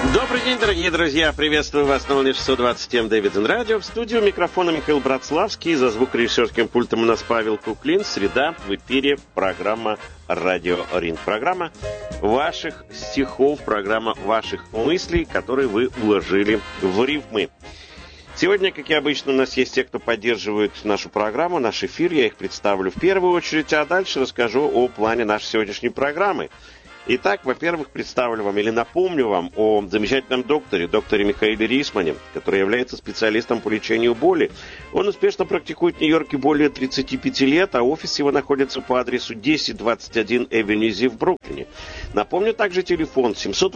Добрый день, дорогие друзья! Приветствую вас на волне 620 М Дэвидсон Радио. В студию микрофона Михаил Братславский. За звукорежиссерским пультом у нас Павел Куклин. Среда, в эфире программа «Радио Ринг». Программа ваших стихов, программа ваших мыслей, которые вы уложили в рифмы. Сегодня, как и обычно, у нас есть те, кто поддерживает нашу программу, наш эфир. Я их представлю в первую очередь, а дальше расскажу о плане нашей сегодняшней программы. Итак, во-первых, представлю вам или напомню вам о замечательном докторе Михаиле Рисмане, который является специалистом по лечению боли. Он успешно практикует в Нью-Йорке более 35 лет, а офис его находится по адресу 1021 Эвеню в Бруклине. Напомню также телефон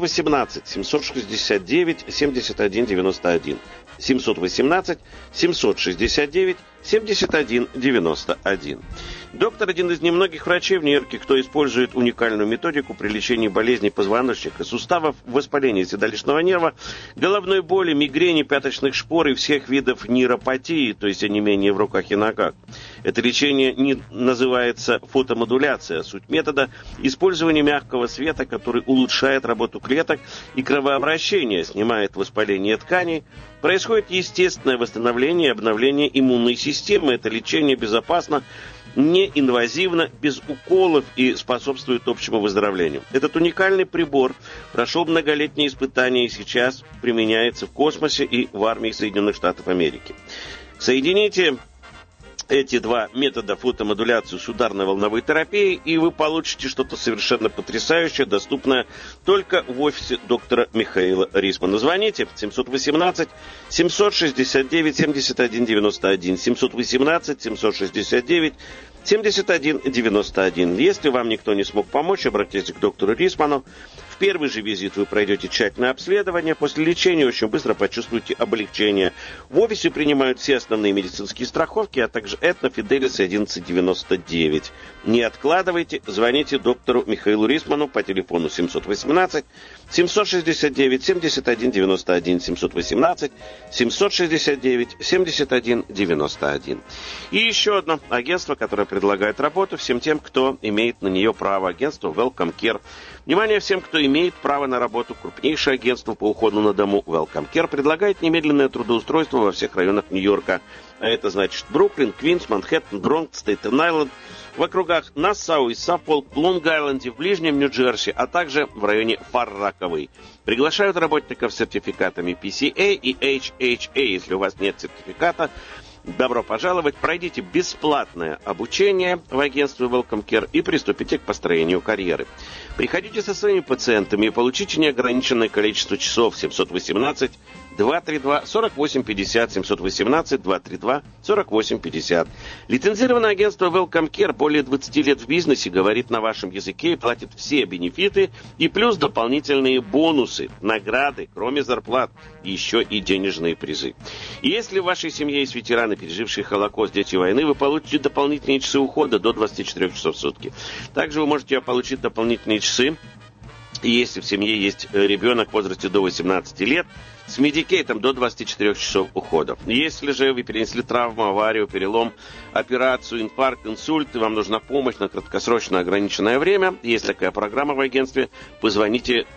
718-769-7191. 718-769-7191. Доктор – один из немногих врачей в Нью-Йорке, кто использует уникальную методику при лечении болезней позвоночника, суставов, воспаления седалищного нерва, головной боли, мигрени, пяточных шпор и всех видов нейропатии, то есть онемения в руках и ногах. Это лечение не называется фотомодуляция. Суть метода – использование мягкого света, который улучшает работу клеток и кровообращение, снимает воспаление тканей. Происходит естественное восстановление и обновление иммунной системы. Это лечение безопасно, неинвазивно, без уколов и способствует общему выздоровлению. Этот уникальный прибор прошел многолетние испытания и сейчас применяется в космосе и в армии Соединенных Штатов Америки. Соедините эти два метода фотомодуляции с ударно-волновой терапией, и вы получите что-то совершенно потрясающее, доступное только в офисе доктора Михаила Рисмана. Звоните 718-769-7191, 718-769-7191. Если вам никто не смог помочь, обратитесь к доктору Рисману. В первый же визит вы пройдете тщательное обследование. После лечения очень быстро почувствуете облегчение. В офисе принимают все основные медицинские страховки, а также Aetna, Fidelis 1199. Не откладывайте, звоните доктору Михаилу Рисману по телефону 718-769-7191, 718-769-7191. И еще одно агентство, которое предлагает работу всем тем, кто имеет на нее право. Агентство Welcome Care. Внимание всем, кто имеет право на работу. Крупнейшее агентство по уходу на дому Welcome Care предлагает немедленное трудоустройство во всех районах Нью-Йорка. А это значит Бруклин, Квинс, Манхэттен, Бронкс, Стейтен-Айленд, в округах Нассау и Саффолк, Лонг-Айленде, в Ближнем Нью-Джерси, а также в районе Фар-Роковой. Приглашают работников с сертификатами PCA и HHA. Если у вас нет сертификата, добро пожаловать, пройдите бесплатное обучение в агентстве Welcome Care и приступите к построению карьеры. Приходите со своими пациентами и получите неограниченное количество часов. 718-232-4850, 718-232-4850. Лицензированное агентство Welcome Care более 20 лет в бизнесе, говорит на вашем языке и платит все бенефиты и плюс дополнительные бонусы, награды, кроме зарплат, еще и денежные призы. И если в вашей семье есть ветераны, пережившие Холокост, дети войны, вы получите дополнительные часы ухода до 24 часов в сутки. Также вы можете получить дополнительные часы, если в семье есть ребенок в возрасте до 18 лет, с медикейтом до 24 часов ухода. Если же вы перенесли травму, аварию, перелом, операцию, инфаркт, инсульт, и вам нужна помощь на краткосрочное ограниченное время, есть такая программа в агентстве, позвоните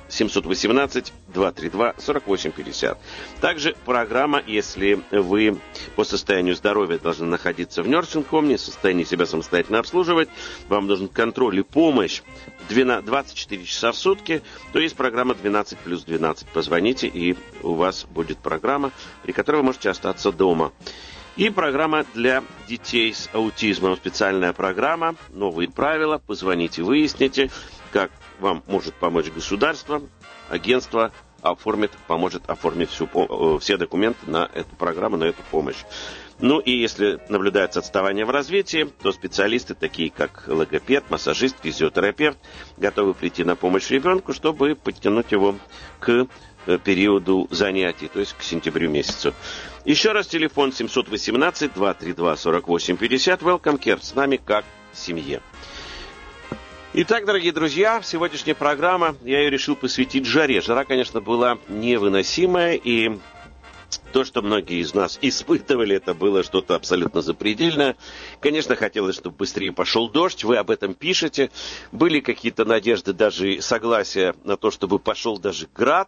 718-232-4850. Также программа, если вы по состоянию здоровья должны находиться в нерсинг-хоме, в состоянии себя самостоятельно обслуживать, вам нужен контроль и помощь 24 часа в сутки, то есть программа 12 плюс 12. Позвоните, и у вас будет программа, при которой вы можете остаться дома. И программа для детей с аутизмом. Специальная программа, новые правила. Позвоните, выясните, как вам может помочь государство. Агентство поможет оформить все документы на эту программу, на эту помощь. Ну и если наблюдается отставание в развитии, то специалисты, такие как логопед, массажист, физиотерапевт, готовы прийти на помощь ребенку, чтобы подтянуть его к периоду занятий, то есть к сентябрю месяцу. Еще раз телефон 718-232-4850. Welcome Care. С нами как в семье. Итак, дорогие друзья, сегодняшняя программа, я ее решил посвятить жаре. Жара, конечно, была невыносимая, и то, что многие из нас испытывали, это было что-то абсолютно запредельное. Конечно, хотелось, чтобы быстрее пошел дождь, вы об этом пишете. Были какие-то надежды, даже согласия на то, чтобы пошел даже град.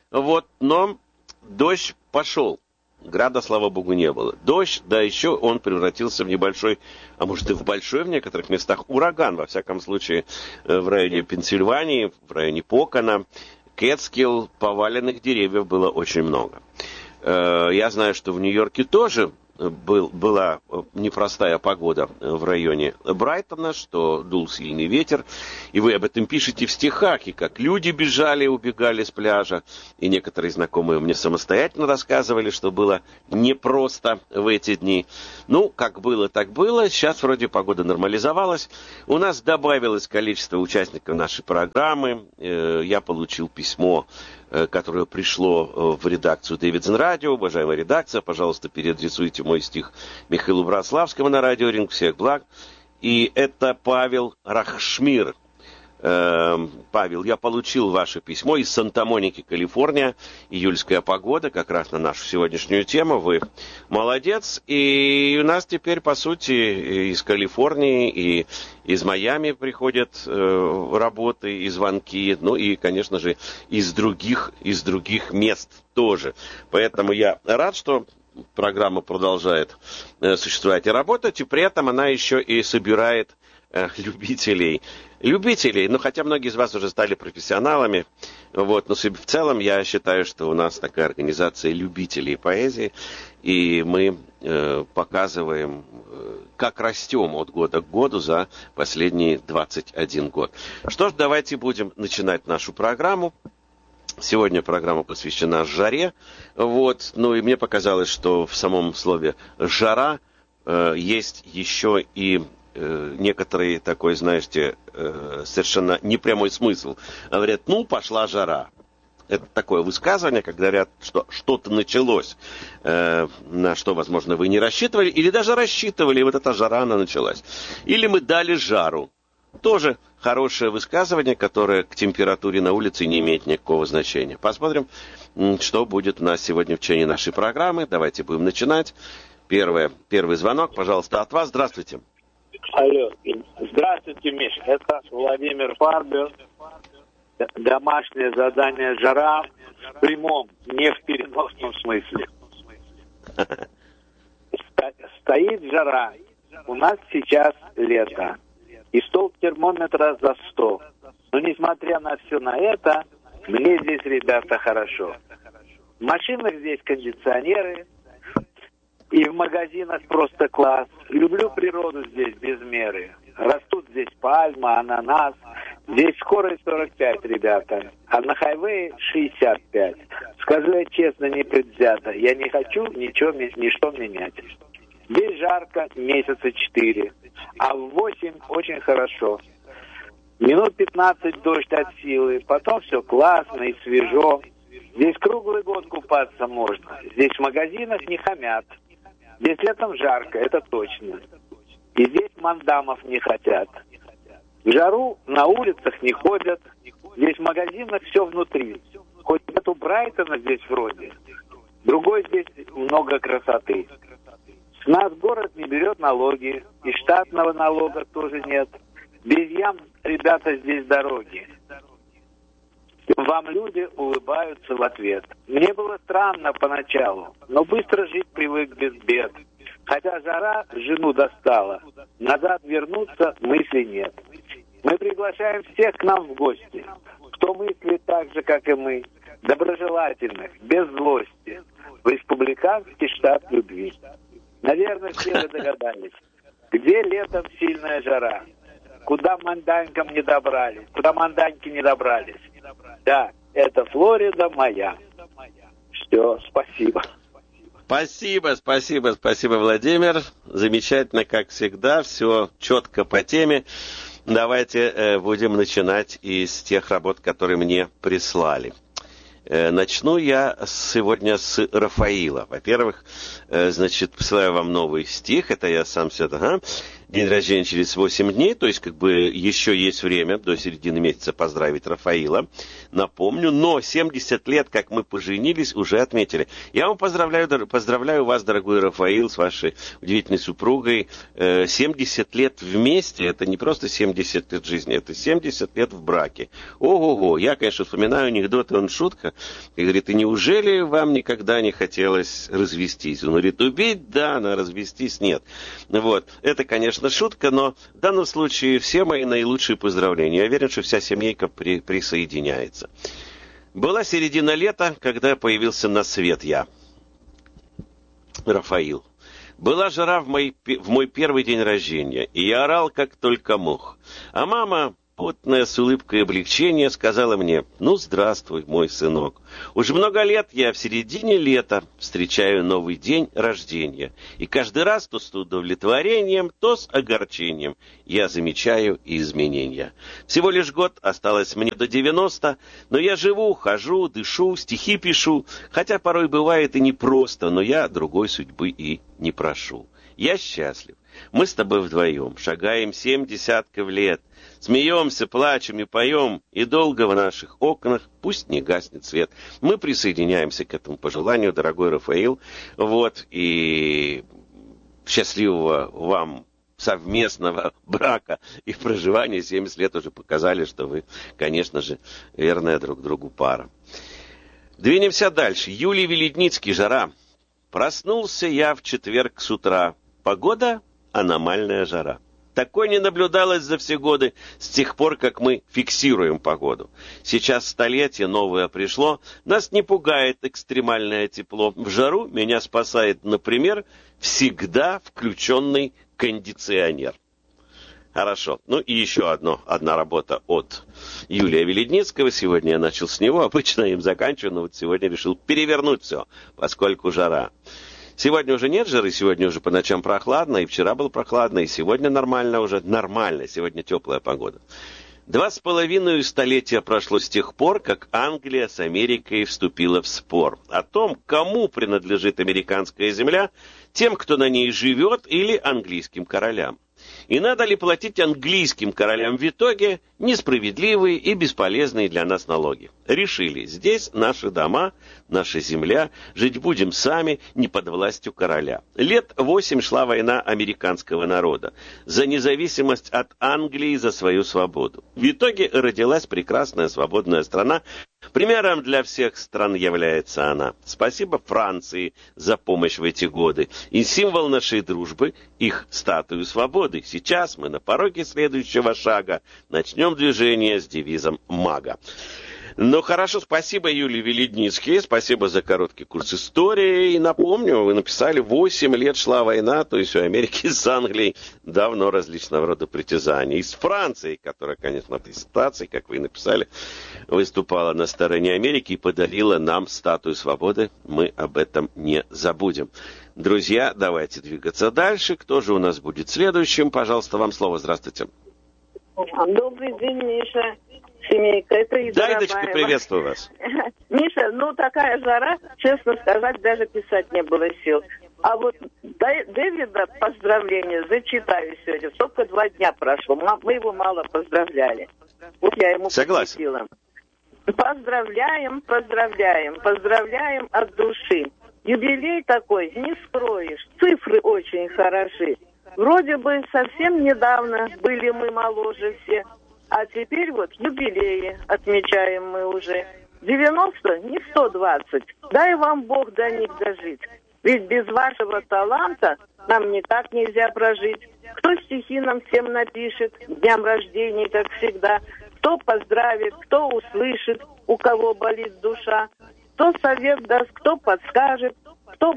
Вот, но дождь пошел. Града, слава богу, не было. Дождь, да еще он превратился в небольшой, а может и в большой в некоторых местах, ураган. Во всяком случае, в районе Пенсильвании, в районе Покана, Кэтскилл, поваленных деревьев было очень много. Я знаю, что в Нью-Йорке тоже была непростая погода в районе Брайтона, что дул сильный ветер, и вы об этом пишете в стихах, и как люди бежали, убегали с пляжа, и некоторые знакомые мне самостоятельно рассказывали, что было непросто в эти дни. Ну, как было, так было. Сейчас вроде погода нормализовалась. У нас добавилось количество участников нашей программы. Я получил письмо, которое пришло в редакцию Davidson Radio. Уважаемая редакция, пожалуйста, переадресуйте мой стих Михаилу Братславскому на радио Ринг. Всех благ. И это Павел Рахшмир. Павел, я получил ваше письмо из Санта-Моники, Калифорния. Июльская погода, как раз на нашу сегодняшнюю тему. Вы молодец. И у нас теперь, по сути, из Калифорнии и из Майами приходят работы и звонки. Ну и, конечно же, из других мест тоже. Поэтому я рад, что программа продолжает существовать и работать. И при этом она еще и собирает любителей, ну, хотя многие из вас уже стали профессионалами, вот, но в целом я считаю, что у нас такая организация любителей поэзии, и мы показываем, как растем от года к году за последние 21 год. Что ж, давайте будем начинать нашу программу. Сегодня программа посвящена жаре, вот, ну, и мне показалось, что в самом слове «жара» есть еще и некоторые такой, знаете, совершенно непрямой смысл. Говорят, ну, пошла жара. Это такое высказывание, когда говорят, что что-то началось, на что, возможно, вы не рассчитывали, или даже рассчитывали, и вот эта жара, она началась. Или мы дали жару. Тоже хорошее высказывание, которое к температуре на улице не имеет никакого значения. Посмотрим, что будет у нас сегодня в течение нашей программы. Давайте будем начинать. Первый звонок, пожалуйста, от вас. Здравствуйте. Алло. Здравствуйте, Миш. Это Владимир Фарбер. Домашнее задание «Жара» в прямом, не в переносном смысле. Стоит жара. У нас сейчас лето. И столб термометра за 100. Но несмотря на все на это, мне здесь, ребята, хорошо. В машинах здесь кондиционеры. И в магазинах просто класс. Люблю природу здесь без меры. Растут здесь пальма, ананас. Здесь скорость 45, ребята. А на хайвее 65. Скажу я честно, непредвзято. Я не хочу ничто менять. Здесь жарко месяца 4. А в 8 очень хорошо. Минут 15 дождь от силы. Потом все классно и свежо. Здесь круглый год купаться можно. Здесь в магазинах не хамят. Здесь летом жарко, это точно. И здесь мандамов не хотят. В жару на улицах не ходят. Здесь в магазинах все внутри. Хоть нету Брайтона здесь вроде. Другой здесь много красоты. С нас город не берет налоги. И штатного налога тоже нет. Без ям, ребята, здесь дороги. Вам люди улыбаются в ответ. Мне было странно поначалу, но быстро жить привык без бед. Хотя жара жену достала, назад вернуться мысли нет. Мы приглашаем всех к нам в гости, кто мыслит так же, как и мы, доброжелательных, без злости, в республиканский штат любви. Наверное, все вы догадались, где летом сильная жара, куда манданьки не добрались. Да, это Флорида моя. Все, спасибо. Спасибо, Владимир. Замечательно, как всегда. Все четко по теме. Давайте будем начинать из тех работ, которые мне прислали. Начну я сегодня с Рафаила. Во-первых, присылаю вам новый стих. Это я сам все... день рождения через 8 дней, то есть как бы еще есть время до середины месяца поздравить Рафаила, напомню, но 70 лет, как мы поженились, уже отметили. Я вам поздравляю вас, дорогой Рафаил, с вашей удивительной супругой. 70 лет вместе, это не просто 70 лет жизни, это 70 лет в браке. Ого-го, я, конечно, вспоминаю анекдот, и он шутка, и говорит, и неужели вам никогда не хотелось развестись? Он говорит, убить, да, но развестись нет. Вот, это, конечно, шутка, но в данном случае все мои наилучшие поздравления. Я уверен, что вся семейка присоединяется. Была середина лета, когда появился на свет я, Рафаил. Была жара в мой первый день рождения, и я орал, как только мог. А мама, потная, с улыбкой облегчения, сказала мне, ну, здравствуй, мой сынок. Уже много лет я в середине лета встречаю новый день рождения. И каждый раз то с удовлетворением, то с огорчением я замечаю изменения. Всего лишь год осталось мне до 90, но я живу, хожу, дышу, стихи пишу. Хотя порой бывает и непросто, но я другой судьбы и не прошу. Я счастлив. Мы с тобой вдвоем шагаем 7 десятков лет. Смеемся, плачем и поем, и долго в наших окнах пусть не гаснет свет. Мы присоединяемся к этому пожеланию, дорогой Рафаил. Вот, и счастливого вам совместного брака и проживания. 70 лет уже показали, что вы, конечно же, верная друг другу пара. Двинемся дальше. Юлий Веледницкий, жара. Проснулся я в четверг с утра. Погода – аномальная жара. Такой не наблюдалось за все годы, с тех пор, как мы фиксируем погоду. Сейчас столетие новое пришло, нас не пугает экстремальное тепло. В жару меня спасает, например, всегда включенный кондиционер. Хорошо. Ну и еще одна работа от Юлия Веледницкого. Сегодня я начал с него, обычно им заканчиваю, но вот сегодня решил перевернуть все, поскольку жара. Сегодня уже нет жары, сегодня уже по ночам прохладно, и вчера было прохладно, и сегодня нормально, сегодня теплая погода. 2,5 столетия прошло с тех пор, как Англия с Америкой вступила в спор о том, кому принадлежит американская земля, тем, кто на ней живет, или английским королям. И надо ли платить английским королям в итоге несправедливые и бесполезные для нас налоги? Решили, здесь наши дома, наша земля, жить будем сами, не под властью короля. Лет 8 шла война американского народа за независимость от Англии, за свою свободу. В итоге родилась прекрасная свободная страна. Примером для всех стран является она. Спасибо Франции за помощь в эти годы. И символ нашей дружбы – их статую свободы. Сейчас мы на пороге следующего шага. Начнем движение с девизом «Мага». Ну, хорошо, спасибо, Юлий Веледницкий, спасибо за короткий курс истории. И напомню, вы написали, 8 лет шла война, то есть у Америки с Англией давно различного рода притязаний. И с Францией, которая, конечно, в этой ситуации, как вы и написали, выступала на стороне Америки и подарила нам статую свободы. Мы об этом не забудем. Друзья, давайте двигаться дальше. Кто же у нас будет следующим? Пожалуйста, вам слово. Здравствуйте. Добрый день, Миша. Семейка, это Ида Дайдочка, Рабаева. приветствую вас. Миша, такая жара, честно сказать, даже писать не было сил. А вот Дэвида поздравления зачитаю сегодня. Только 2 дня прошло, мы его мало поздравляли. Вот я ему посвятила. Поздравляем, поздравляем, поздравляем от души. Юбилей такой, не скроешь, цифры очень хороши. Вроде бы совсем недавно были мы моложе все. А теперь вот юбилеи отмечаем мы уже. 90, не 120. Дай вам Бог до них дожить. Ведь без вашего таланта нам никак нельзя прожить. Кто стихи нам всем напишет, дням рождения, как всегда. Кто поздравит, кто услышит, у кого болит душа. Кто совет даст, кто подскажет, кто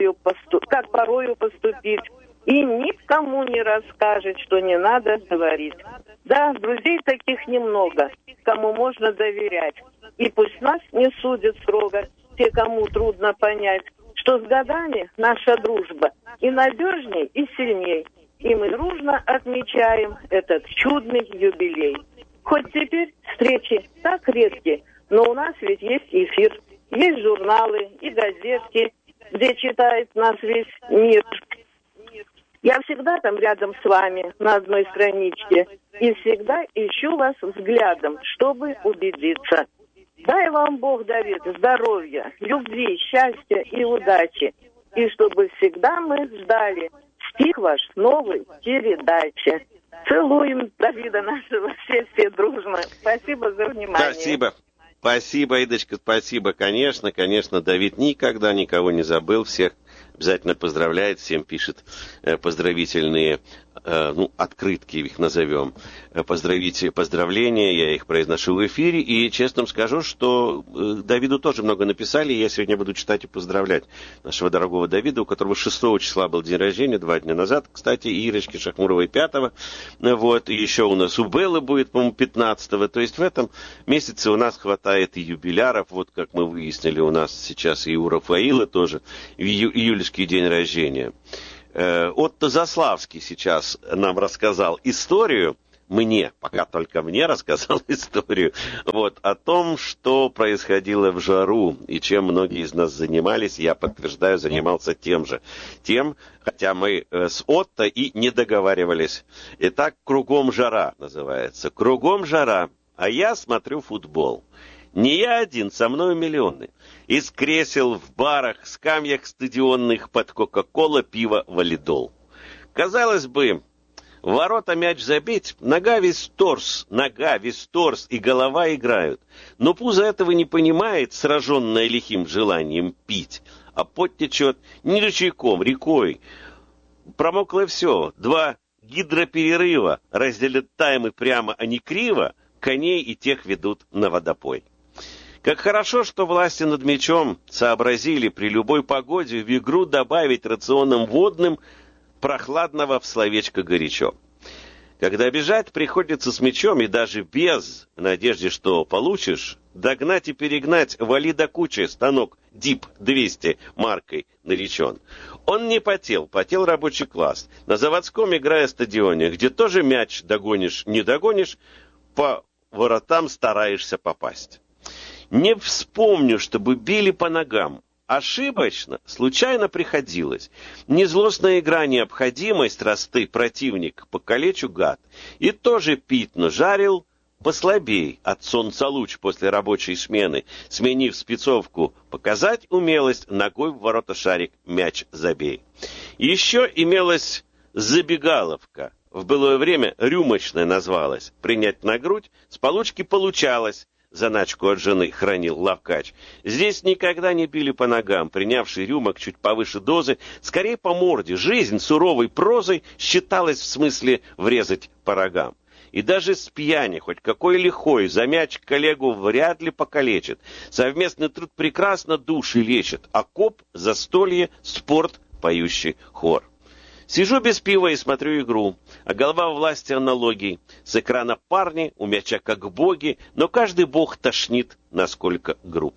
как порою поступить. И никому не расскажет, что не надо говорить. Да, друзей таких немного, кому можно доверять. И пусть нас не судят строго те, кому трудно понять, что с годами наша дружба и надежней, и сильней. И мы дружно отмечаем этот чудный юбилей. Хоть теперь встречи так редки, но у нас ведь есть эфир, есть журналы и газетки, где читает нас весь мир. Я всегда там рядом с вами на одной страничке и всегда ищу вас взглядом, чтобы убедиться. Дай вам Бог, Давид, здоровья, любви, счастья и удачи. И чтобы всегда мы ждали стих ваш новой передачи. Целуем Давида нашего все дружно. Спасибо за внимание. Спасибо. Спасибо, Идочка, спасибо. Конечно, Давид никогда никого не забыл. Всех обязательно поздравляет, всем пишет поздравительные, открытки их назовем, поздравления, я их произношу в эфире, и честно скажу, что Давиду тоже много написали, и я сегодня буду читать и поздравлять нашего дорогого Давида, у которого 6 числа был день рождения, 2 дня назад, кстати, и Ирочки Шахмуровой 5, и еще у нас у Беллы будет, по-моему, 15, то есть в этом месяце у нас хватает и юбиляров, вот как мы выяснили, у нас сейчас и у Рафаила тоже июльский день рождения. Отто Заславский сейчас нам рассказал историю, пока только мне рассказал историю, о том, что происходило в жару и чем многие из нас занимались. Я подтверждаю, занимался тем, хотя мы с Отто и не договаривались. Итак, «Кругом жара» называется. «Кругом жара», а я смотрю футбол. Не я один, со мной миллионы. Из кресел в барах, скамьях стадионных под кока-кола, пиво, валидол. Казалось бы, в ворота мяч забить, нога весь торс, и голова играют. Но пузо этого не понимает, сраженное лихим желанием пить. А пот течет не ручейком, рекой. Промокло все. 2 гидроперерыва разделят таймы прямо, а не криво. Коней и тех ведут на водопой. Как хорошо, что власти над мячом сообразили при любой погоде в игру добавить рационом водным прохладного в словечко горячо. Когда бежать приходится с мячом и даже без, в надежде, что получишь, догнать и перегнать вали до кучи станок ДИП 200 маркой наречен. Он не потел рабочий класс. На заводском играя стадионе, где тоже мяч догонишь, не догонишь, по воротам стараешься попасть. Не вспомню, чтобы били по ногам. Ошибочно, случайно приходилось. Не злостная игра, необходимость, раз ты противник, покалечу гад. И тоже питно жарил послабей от солнца луч после рабочей смены, сменив спецовку, показать умелость, ногой в ворота шарик, мяч забей. Еще имелась забегаловка. В былое время рюмочная назвалась. Принять на грудь с получки получалось. Заначку от жены хранил лавкач. Здесь никогда не били по ногам, принявший рюмок чуть повыше дозы, скорее по морде. Жизнь суровой прозой считалась в смысле врезать по рогам. И даже с пьяни, хоть какой лихой, за мяч коллегу вряд ли покалечит. Совместный труд прекрасно души лечит. Окоп, застолье, спорт, поющий хор. Сижу без пива и смотрю игру, а голова власти аналогий. С экрана парни, у мяча как боги, но каждый бог тошнит, насколько груб.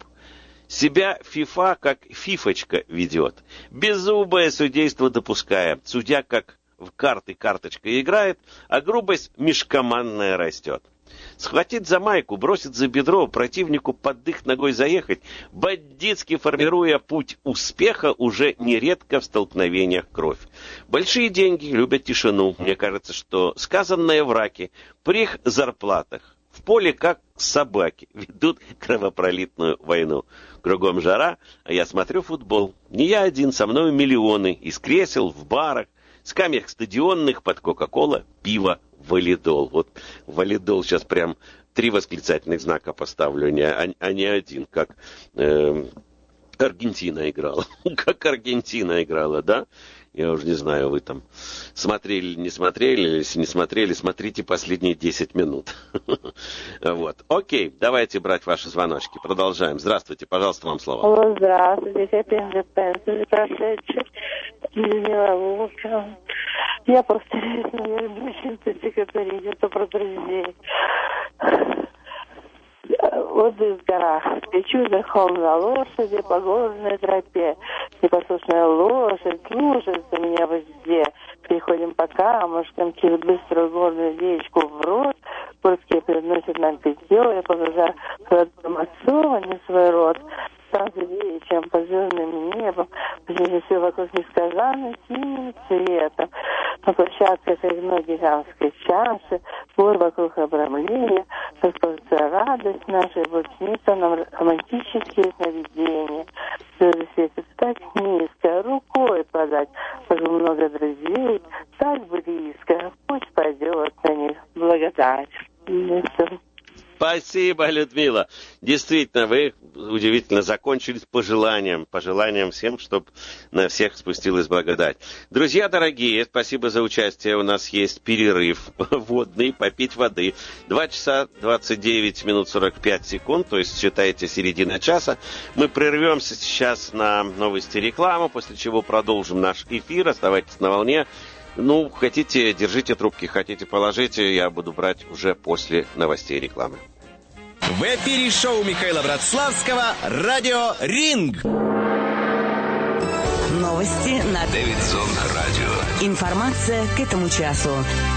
Себя ФИФА как фифочка ведет, беззубое судейство допуская. Судья как в карты карточкой играет, а грубость межкомандная растет. Схватить за майку, бросить за бедро, противнику под дых ногой заехать, бандитски формируя путь успеха, уже нередко в столкновениях кровь. Большие деньги любят тишину. Мне кажется, что сказанное в раке при их зарплатах в поле как собаки ведут кровопролитную войну. Кругом жара, а я смотрю футбол. Не я один, со мной миллионы, из кресел, в барах, скамьях стадионных, под кока-кола, пиво, валидол. Вот валидол сейчас прям 3 восклицательных знака поставлю, а не один, как Аргентина играла. Как Аргентина играла, да? Я уже не знаю, вы там смотрели, не смотрели, если не смотрели, смотрите последние 10 минут. Вот. Окей, давайте брать ваши звоночки. Продолжаем. Здравствуйте, пожалуйста, вам слово. Алло, здравствуйте, я первый пенсию прошедший. Людмила Лукина. Я повторяюсь, но я люблю стихотворить, это про друзей. Вот в горах, скачу верхом на лошади по горной тропе. Непослушная лошадь слушается меня везде. Переходим по камушкам через быструю горную речку в рот. Портки приносят нам питье, я по глазам отцова не свой рот. Там живее, чем по звездным небом. В Здесь все вокруг несказанно синим цветом. На площадках огно гигантской чаши, гор вокруг обрамления, раскроется радость наша, и вот снится нам романтические сновидения. Звезды светят так низко, рукой подать, вокруг много друзей, так близко, пусть пойдет на них благодать. Спасибо, Людмила. Действительно, вы удивительно закончили с пожеланием. Пожеланием всем, чтобы на всех спустилась благодать. Друзья дорогие, спасибо за участие. У нас есть перерыв водный, попить воды. 2 часа 29 минут 45 секунд, то есть считайте середина часа. Мы прервемся сейчас на новости и рекламу, после чего продолжим наш эфир. Оставайтесь на волне. Ну, хотите, держите трубки, хотите, положите. Я буду брать уже после новостей и рекламы. В эфире шоу Михаила Братславского «Радио Ринг». Новости на Дэвидсон Радио. Информация к этому часу.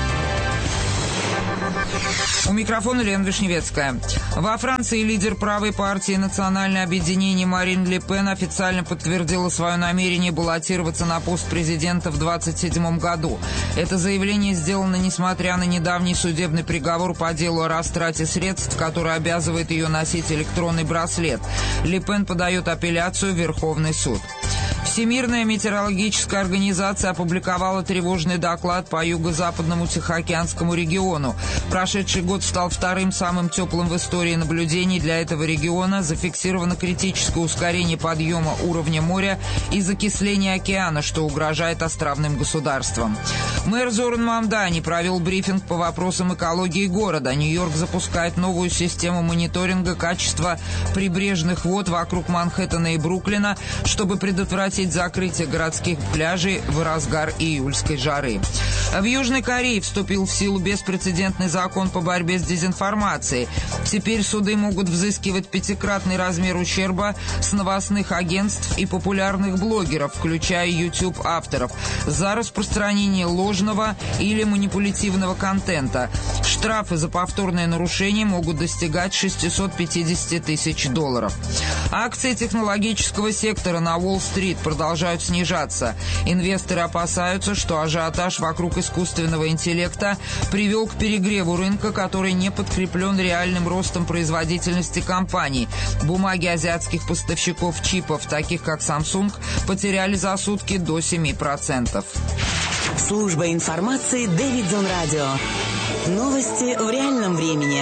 У микрофона Лена Вишневецкая. Во Франции лидер правой партии «Национальное объединение» Марин Ле Пен официально подтвердила свое намерение баллотироваться на пост президента в 2027 году. Это заявление сделано несмотря на недавний судебный приговор по делу о растрате средств, который обязывает ее носить электронный браслет. Ле Пен подает апелляцию в Верховный суд. Всемирная метеорологическая организация опубликовала тревожный доклад по юго-западному Тихоокеанскому региону. Прошедший год стал вторым самым теплым в истории наблюдений для этого региона. Зафиксировано критическое ускорение подъема уровня моря и закисление океана, что угрожает островным государствам. Мэр Зоран Мамдани провел брифинг по вопросам экологии города. Нью-Йорк запускает новую систему мониторинга качества прибрежных вод вокруг Манхэттена и Бруклина, чтобы предотвратить закрытие городских пляжей в разгар июльской жары. В Южной Корее вступил в силу беспрецедентный закон по борьбе с дезинформацией. Теперь суды могут взыскивать 5-кратный размер ущерба с новостных агентств и популярных блогеров, включая YouTube-авторов, за распространение ложного или манипулятивного контента. Штрафы за повторное нарушение могут достигать $650 тысяч. Акции технологического сектора на Уолл-стрит продолжают снижаться. Инвесторы опасаются, что ажиотаж вокруг искусственного интеллекта привел к перегреву рынка, который не подкреплен реальным ростом производительности компаний. Бумаги азиатских поставщиков чипов, таких как Samsung, потеряли за сутки до 7%. Служба информации Дэвидсон Радио. Новости в реальном времени.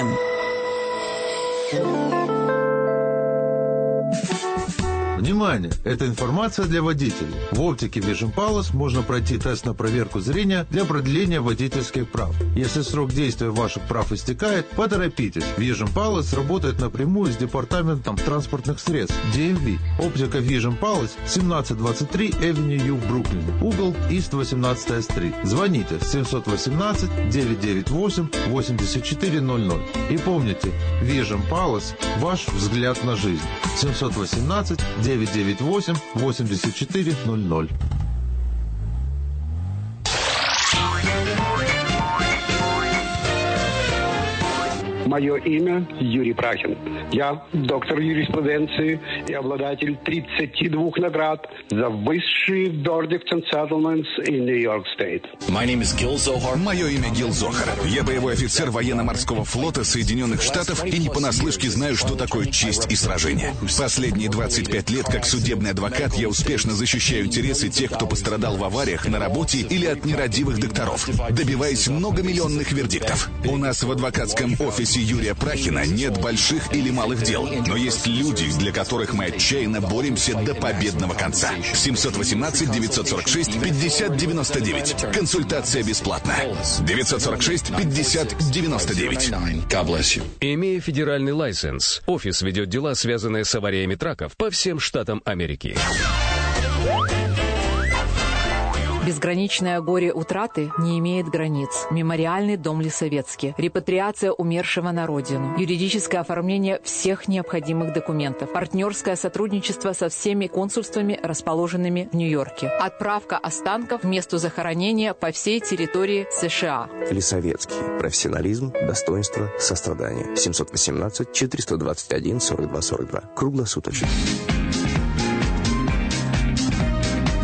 Внимание! Это информация для водителей. В оптике Vision Palace можно пройти тест на проверку зрения для продления водительских прав. Если срок действия ваших прав истекает, поторопитесь. Vision Palace работает напрямую с департаментом транспортных средств DMV. Оптика Vision Palace 1723 Avenue U в Бруклине. Угол East 18 Street. Звоните 718-998-8400. И помните, Vision Palace – ваш взгляд на жизнь. 718-998-8400. Мое имя Юрий Прахин. Я доктор юриспруденции и обладатель 32 наград за высшие verdicts and settlements in New York State. Мое имя Гил Зохар. Я боевой офицер военно-морского флота Соединенных Штатов и не понаслышке знаю, что такое честь и сражение. Последние 25 лет как судебный адвокат я успешно защищаю интересы тех, кто пострадал в авариях, на работе или от нерадивых докторов, добиваясь многомиллионных вердиктов. У нас в адвокатском офисе Юрия Прахина нет больших или малых дел, но есть люди, для которых мы отчаянно боремся до победного конца. 718-946-5099. Консультация бесплатная. 946-5099. Имея федеральный лайсенс, офис ведет дела, связанные с авариями траков по всем штатам Америки. Безграничное горе утраты не имеет границ. Мемориальный дом Лисовецкий. Репатриация умершего на родину. Юридическое оформление всех необходимых документов. Партнерское сотрудничество со всеми консульствами, расположенными в Нью-Йорке. Отправка останков в место захоронения по всей территории США. Лисовецкий. Профессионализм, достоинство, сострадание. 718-421-42-42. Круглосуточно.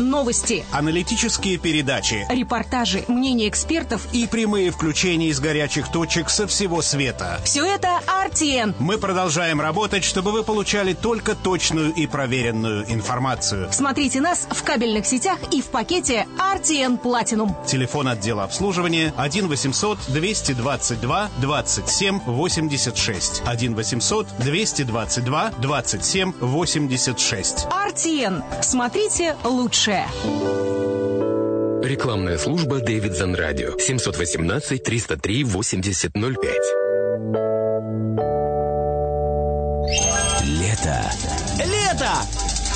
новости, аналитические передачи, репортажи, мнения экспертов и прямые включения из горячих точек со всего света. Все это RTN. Мы продолжаем работать, чтобы вы получали только точную и проверенную информацию. Смотрите нас в кабельных сетях и в пакете RTN Platinum. Телефон отдела обслуживания 1 800 222 27 86. 1 800 222 27 86. RTN. Смотрите лучшее. Рекламная служба Davidson Radio. 718-303-8005. Лето.